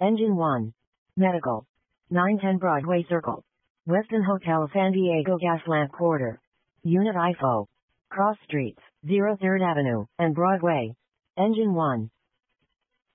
Engine 1. Medical. 910 Broadway Circle. Westin Hotel San Diego Gaslamp Quarter. Unit IFO. Cross Streets, 03rd Avenue, and Broadway. Engine 1.